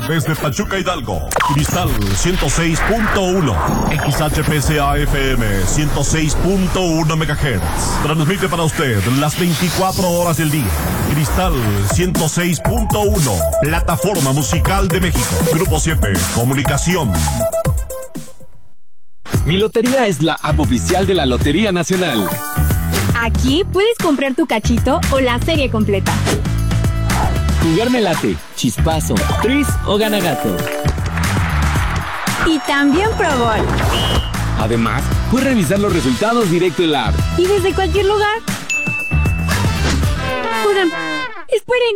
desde Pachuca, Hidalgo. Cristal 106.1. XHPCA FM 106.1 MHz. Transmite para usted las 24 horas del día. Cristal 106.1. Plataforma musical de México. Grupo 7. Comunicación. Mi Lotería es la app oficial de la Lotería Nacional. Aquí puedes comprar tu cachito o la serie completa. Jugar me late, chispazo, tris o ganagato. Y también Pro Bowl. Además, puedes revisar los resultados directo en la app. Y desde cualquier lugar. Oigan, esperen.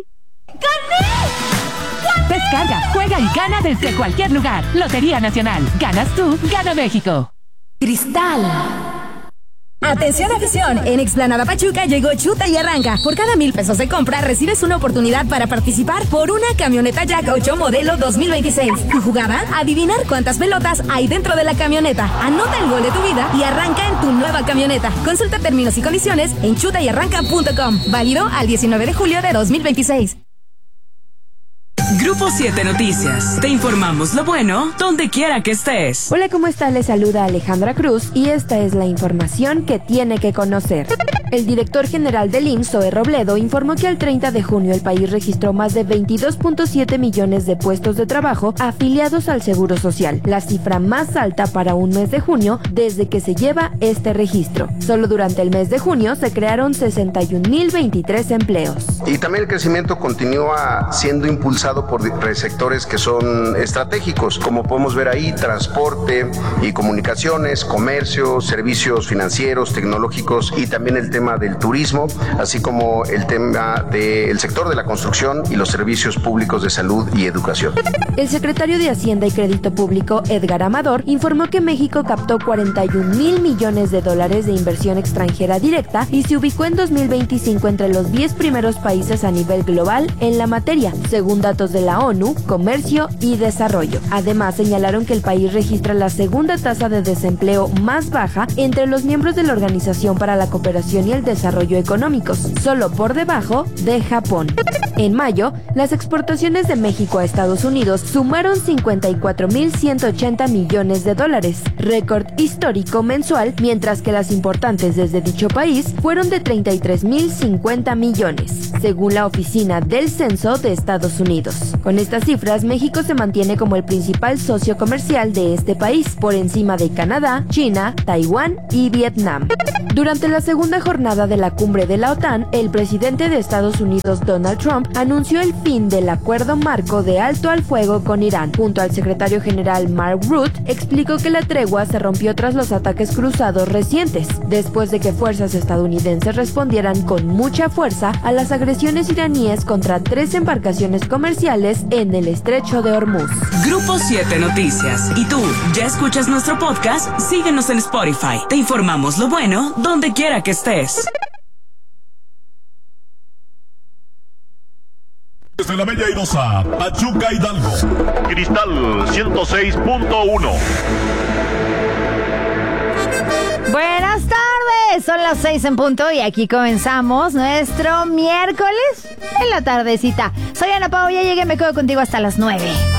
¡Gané! Descarga, juega y gana desde cualquier lugar. Lotería Nacional. Ganas tú, gana México. Cristal. Atención afición, en Explanada Pachuca llegó Chuta y Arranca. Por cada 1,000 pesos de compra recibes una oportunidad para participar por una camioneta Jack 8 modelo 2026. Tu jugada, adivinar cuántas pelotas hay dentro de la camioneta. Anota el gol de tu vida y arranca en tu nueva camioneta. Consulta términos y condiciones en chutayarranca.com. Válido al 19 de julio de 2026. Grupo 7 Noticias. Te informamos lo bueno donde quiera que estés. Hola, ¿cómo está? Les saluda Alejandra Cruz y esta es la información que tiene que conocer. El director general del IMSS, Zoe Robledo, informó que al 30 de junio el país registró más de 22.7 millones de puestos de trabajo afiliados al Seguro Social, la cifra más alta para un mes de junio desde que se lleva este registro. Solo durante el mes de junio se crearon 61.023 empleos. Y también el crecimiento continúa siendo impulsado por sectores que son estratégicos, como podemos ver ahí, transporte y comunicaciones, comercio, servicios financieros, tecnológicos y también el tema del turismo, así como el tema del sector de la construcción y los servicios públicos de salud y educación. El secretario de Hacienda y Crédito Público, Edgar Amador, informó que México captó 41,000 millones de dólares de inversión extranjera directa y se ubicó en 2025 entre los 10 primeros países a nivel global en la materia, según datos de la ONU, Comercio y Desarrollo. Además, señalaron que el país registra la segunda tasa de desempleo más baja entre los miembros de la Organización para la Cooperación y el Desarrollo Económicos, solo por debajo de Japón. En mayo, las exportaciones de México a Estados Unidos sumaron 54,180 millones de dólares, récord histórico mensual, mientras que las importantes desde dicho país fueron de 33,050 millones, según la Oficina del Censo de Estados Unidos. Con estas cifras, México se mantiene como el principal socio comercial de este país, por encima de Canadá, China, Taiwán y Vietnam. Durante la segunda jornada de la cumbre de la OTAN, el presidente de Estados Unidos, Donald Trump, anunció el fin del acuerdo marco de alto al fuego con Irán. Junto al secretario general Mark Rutte, explicó que la tregua se rompió tras los ataques cruzados recientes, después de que fuerzas estadounidenses respondieran con mucha fuerza a las agresiones iraníes contra 3 embarcaciones comerciales en el estrecho de Hormuz. Grupo 7 Noticias. ¿Y tú, ya escuchas nuestro podcast? Síguenos en Spotify. Te informamos lo bueno donde quiera que estés. Desde la Bella Airosa, Pachuca, Hidalgo. Cristal 106.1. Buenas tardes, son las 6 en punto y aquí comenzamos nuestro miércoles en la tardecita. Soy Ana Pau, ya llegué, me quedo contigo hasta las 9.